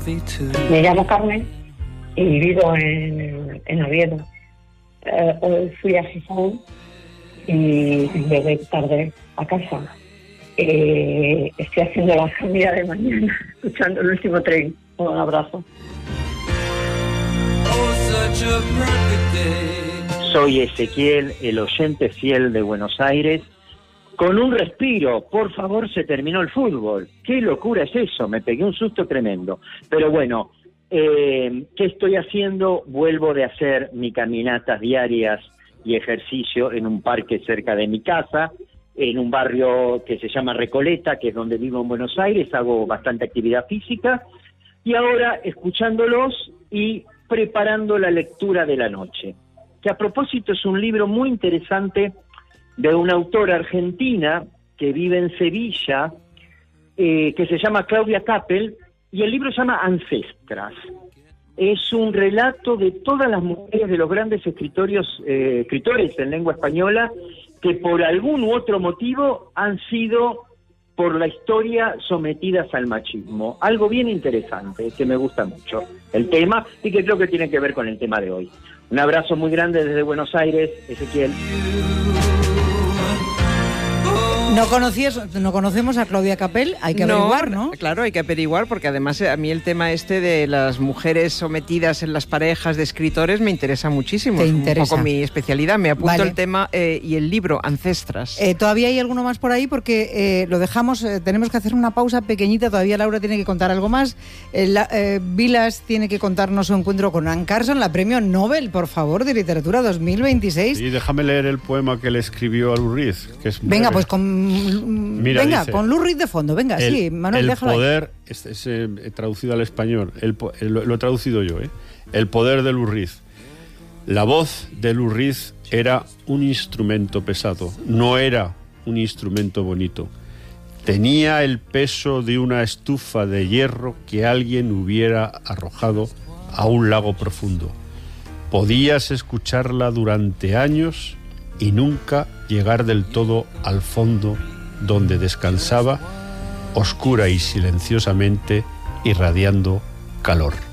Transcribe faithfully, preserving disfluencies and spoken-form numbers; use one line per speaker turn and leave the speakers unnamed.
Me llamo Carmen y vivo en, en Oviedo. Eh, hoy fui a Gijón y llegué tarde a casa. Eh, estoy haciendo la comida de mañana, escuchando el último tren. Un abrazo.
Soy Ezequiel, el oyente fiel de Buenos Aires. Con un respiro, por favor, se terminó el fútbol. ¿Qué locura es eso? Me pegué un susto tremendo. Pero bueno, eh, ¿qué estoy haciendo? Vuelvo de hacer mis caminatas diarias y ejercicio en un parque cerca de mi casa, en un barrio que se llama Recoleta, que es donde vivo en Buenos Aires. Hago bastante actividad física. Y ahora, escuchándolos y preparando la lectura de la noche, que a propósito es un libro muy interesante de una autora argentina que vive en Sevilla, eh, que se llama Claudia Capel, y el libro se llama Ancestras. Es un relato de todas las mujeres de los grandes escritorios, eh, escritores en lengua española que por algún u otro motivo han sido por la historia sometidas al machismo. Algo bien interesante, que me gusta mucho el tema y que creo que tiene que ver con el tema de hoy. Un abrazo muy grande desde Buenos Aires, Ezequiel.
No conocías, no conocemos a Claudia Capel, hay que averiguar, ¿no?
Claro, hay que averiguar, porque además a mí el tema este de las mujeres sometidas en las parejas de escritores me interesa muchísimo.
Te
es
interesa.
un poco mi especialidad. Me apunto
Vale.
el tema eh, y el libro, Ancestras.
Eh, todavía hay alguno más por ahí porque eh, lo dejamos, eh, tenemos que hacer una pausa pequeñita, todavía Laura tiene que contar algo más. Eh, la, eh, Vilas tiene que contarnos su encuentro con Anne Carson, la premio Nobel, por favor, de literatura dos mil veintiséis.
Y déjame leer el poema que le escribió a Lou Reed, que es
Venga,
breve.
pues con...
Mira,
venga,
dice,
con Lou Reed de fondo, venga,
el,
sí, Manuel,
el
déjalo ahí.
poder, es, es, eh, traducido al español, el, el, lo, lo he traducido yo, ¿eh? El poder de Lou Reed. La voz de Lou Reed era un instrumento pesado, no era un instrumento bonito. Tenía el peso de una estufa de hierro que alguien hubiera arrojado a un lago profundo. Podías escucharla durante años y nunca llegar del todo al fondo donde descansaba, oscura y silenciosamente, irradiando calor.